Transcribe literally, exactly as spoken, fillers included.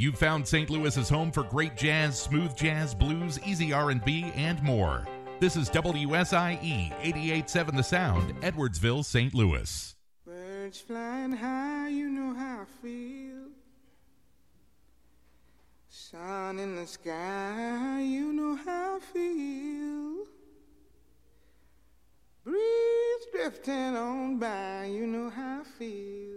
You've found Saint Louis's home for great jazz, smooth jazz, blues, easy R and B, and more. This is W S I E eighty-eight point seven The Sound, Edwardsville, Saint Louis. Birds flying high, you know how I feel. Sun in the sky, you know how I feel. Breeze drifting on by, you know how I feel.